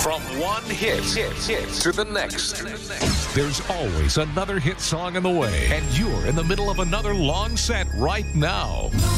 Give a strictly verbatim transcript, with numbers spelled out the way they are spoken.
From one hit, hit, hit to the next. There's always another hit song in the way, and you're in the middle of another long set right now.